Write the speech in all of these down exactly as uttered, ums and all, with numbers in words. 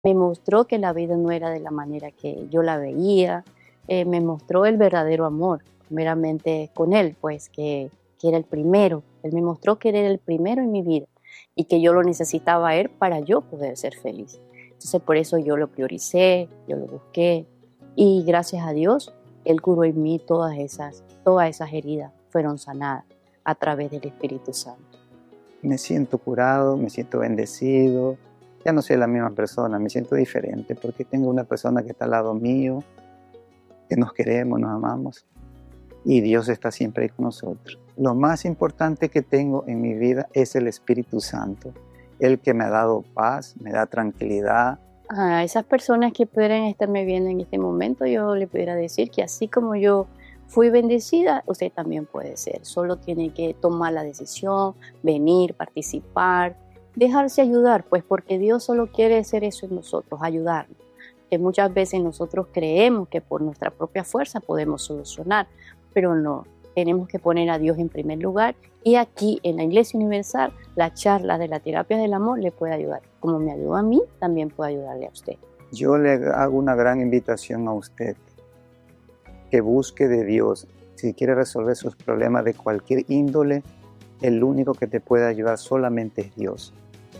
Me mostró que la vida no era de la manera que yo la veía. Eh, me mostró el verdadero amor, meramente con Él, pues que, que era el primero. Él me mostró que Él era el primero en mi vida y que yo lo necesitaba a Él para yo poder ser feliz. Entonces por eso yo lo prioricé, yo lo busqué y gracias a Dios Él curó en mí todas esas, todas esas heridas, fueron sanadas a través del Espíritu Santo. Me siento curado, me siento bendecido. Ya no soy la misma persona, me siento diferente porque tengo una persona que está al lado mío, que nos queremos, nos amamos y Dios está siempre ahí con nosotros. Lo más importante que tengo en mi vida es el Espíritu Santo, el que me ha dado paz, me da tranquilidad. A esas personas que pudieran estarme viendo en este momento, yo le pudiera decir que así como yo fui bendecida, usted también puede ser. Solo tiene que tomar la decisión, venir, participar, dejarse ayudar, pues porque Dios solo quiere hacer eso en nosotros, ayudarnos. Que muchas veces nosotros creemos que por nuestra propia fuerza podemos solucionar, pero no. Tenemos que poner a Dios en primer lugar y aquí en la Iglesia Universal la charla de la terapia del amor le puede ayudar. Como me ayudó a mí, también puede ayudarle a usted. Yo le hago una gran invitación a usted, que busque de Dios. Si quiere resolver sus problemas de cualquier índole, el único que te puede ayudar solamente es Dios.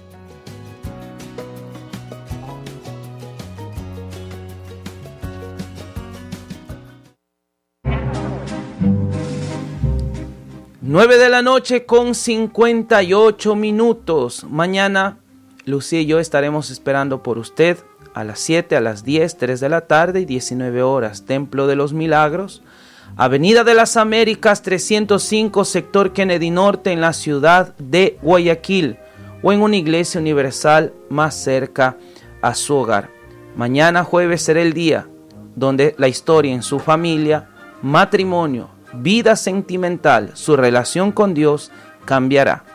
nueve de la noche con cincuenta y ocho minutos. Mañana Lucía y yo estaremos esperando por usted a las siete, a las diez, tres de la tarde y diecinueve horas. Templo de los Milagros, Avenida de las Américas trescientos cinco, sector Kennedy Norte, en la ciudad de Guayaquil, o en una iglesia universal más cerca a su hogar. Mañana jueves será el día donde la historia en su familia, matrimonio, vida sentimental, su relación con Dios cambiará.